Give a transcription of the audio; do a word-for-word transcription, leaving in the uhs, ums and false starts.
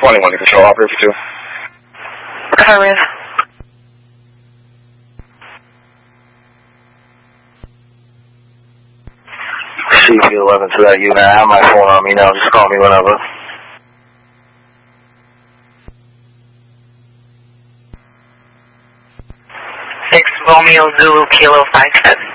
twenty-one to control, operator two. Hi, Rand. C P eleven to that unit. I have my phone on me now. Just call me whenever. six Romeo Zulu Kilo five seven.